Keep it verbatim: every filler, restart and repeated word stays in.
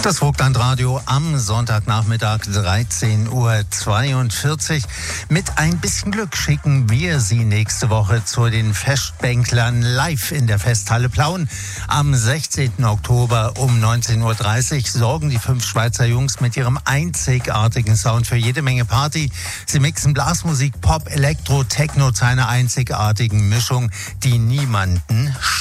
Das Vogtlandradio am Sonntagnachmittag dreizehn Uhr zweiundvierzig. Mit ein bisschen Glück schicken wir Sie nächste Woche zu den Festbänklern live in der Festhalle Plauen. Am sechzehnten Oktober um neunzehn Uhr dreißig sorgen die fünf Schweizer Jungs mit ihrem einzigartigen Sound für jede Menge Party. Sie mixen Blasmusik, Pop, Elektro, Techno zu einer einzigartigen Mischung, die niemanden